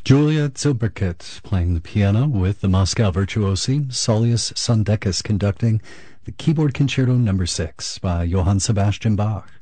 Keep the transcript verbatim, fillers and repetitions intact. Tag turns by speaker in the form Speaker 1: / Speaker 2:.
Speaker 1: Julia Zilberkit playing the piano with the Moscow virtuosi, Saulius Sondeckis conducting the keyboard concerto number six by Johann Sebastian Bach.